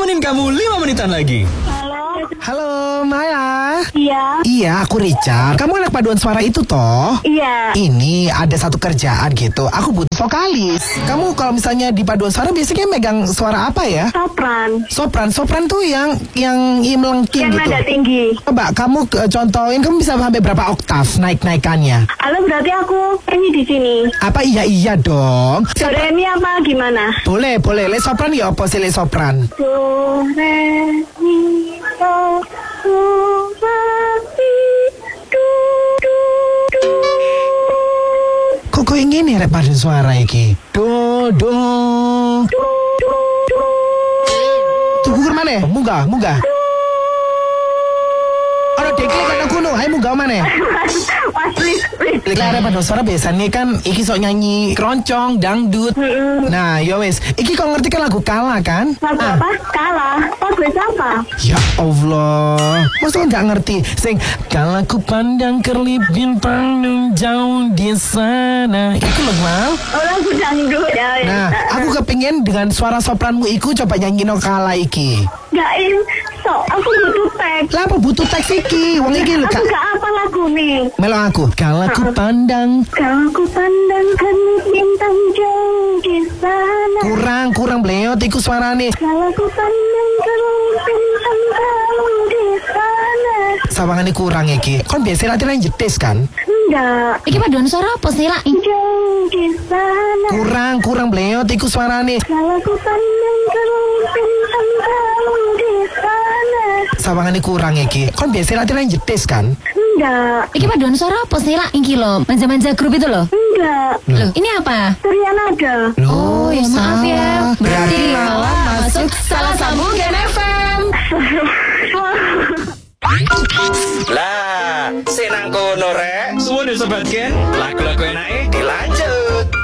nemenin kamu 5 menitan lagi. Halo, Maya. Iya. Iya, aku Richard. Kamu anak paduan suara itu toh? Iya. Ini ada satu kerjaan gitu. Aku butuh vokalis. Kamu kalau misalnya di paduan suara biasanya megang suara apa ya? Sopran. Sopran tuh yang melengking Yang gitu. nada tinggi. Coba kamu contohin, kamu bisa sampai berapa oktav naik-naikannya? Halo, berarti aku nyanyi di sini. Apa iya dong? Do re mi apa gimana? Boleh. Le sopran ya apa sih le sopran? Do re mi fa so la si do do do. Kok ingin ya paduan suara iki? Do. Tunggu mana? Munggah. Orang deklik kan aku no, ayo munggah mana? Mas, please. Lek paduan suara biasanya kan iki sok nyanyi keroncong, dangdut. Nah, yo wes, iki kau ngerti kan lagu Kala kan? Lagu apa? Kalah. Lagu apa? Ya Allah, masa nggak ngerti? Sing kala ku pandang kerlip bintang nun jauh di sana. Itu lagu apa? Oh, lagu dangdut ya. Nah, aku kepingin dengan suara sopranmu iku coba nyanyi no Kala iki. Gaim. So, aku butuh teks. Lah apa butuh teks iki? Wong iki lho Aku gak apa lagu nih. melo aku. Kala ku pandang. Kalau ku pandangkan bintang jauh di sana. Kurang bleot iku suarane. Kalau ku pandangkan bintang jauh di sana. Sawangane kurang iki. Kon biasa latihan jetis kan? Enggak. Iki paduan suara apa sih lah? Jauh di sana. Kurang bleot iku suarane. Kalau ku pandangkan bintang jauh di sana. Sawangane kurang iki. Kon biasa latihan jetis kan? Enggak. Iki paduan suara apa sih lah? Iki loh, manja-manja grup itu loh. Enggak. Loh, ini apa? Surya Nada. Oh, ya maaf ya. Berarti malah masuk salah sambung Gen FM. Lah, senang kono rek. Suwun sobat Gen. Lagu-lagu enake dilanjut.